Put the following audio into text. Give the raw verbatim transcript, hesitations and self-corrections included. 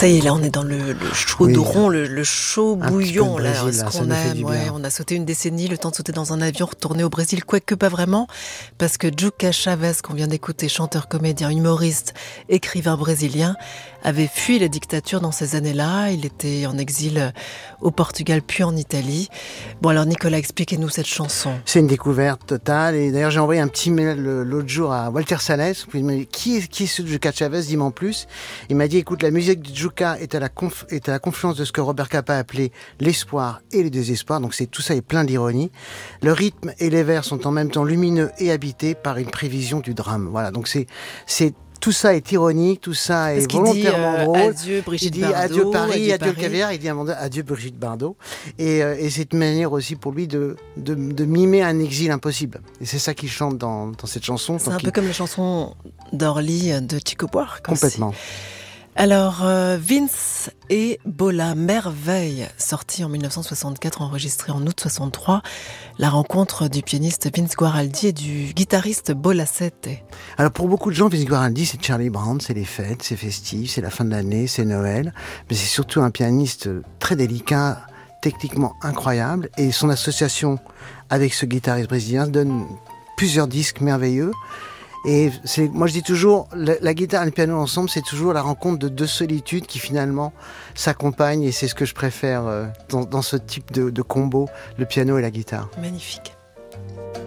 Ça y est, là, on est dans le, le chaudron, oui. le, le chaud bouillon, là, Brésil, ce là, qu'on aime. Ouais, on a sauté une décennie, le temps de sauter dans un avion, retourner au Brésil, quoique pas vraiment, parce que Juca Chavez, qu'on vient d'écouter, chanteur, comédien, humoriste, écrivain brésilien, avait fui la dictature dans ces années-là. Il était en exil au Portugal, puis en Italie. Bon, alors Nicolas, expliquez-nous cette chanson. C'est une découverte totale, et d'ailleurs j'ai envoyé un petit mail l'autre jour à Walter Salles, qui m'a dit qui est, qui est ce Juca Chavez, dis-moi en plus. Il m'a dit écoute, la musique de Juca est à la conf, est à la confluence de ce que Robert Capa a appelé l'espoir et le désespoir, donc c'est tout ça est plein d'ironie. Le rythme et les vers sont en même temps lumineux et habités par une prévision du drame. Voilà, donc c'est c'est tout ça est ironique, tout ça est volontairement dit, euh, drôle. Adieu Brigitte il dit Bardot, adieu Paris, adieu, adieu le caviar, il dit adieu Brigitte Bardot. Et, euh, et c'est une manière aussi pour lui de, de, de mimer un exil impossible. Et c'est ça qu'il chante dans, dans cette chanson. C'est un il... peu comme la chanson d'Orly de Chico Buarque. Complètement. Aussi. Alors, euh, Vince et Bola, merveille, sorti en mille neuf cent soixante-quatre, enregistré en août soixante-trois, la rencontre du pianiste Vince Guaraldi et du guitariste Bola Sette. Alors pour beaucoup de gens, Vince Guaraldi, c'est Charlie Brown, c'est les fêtes, c'est festif, c'est la fin de l'année, c'est Noël, mais c'est surtout un pianiste très délicat, techniquement incroyable, et son association avec ce guitariste brésilien donne plusieurs disques merveilleux. Et c'est, moi je dis toujours, la, la guitare et le piano ensemble, c'est toujours la rencontre de deux solitudes qui finalement s'accompagnent, et c'est ce que je préfère euh, dans, dans ce type de, de combo, le piano et la guitare. Magnifique.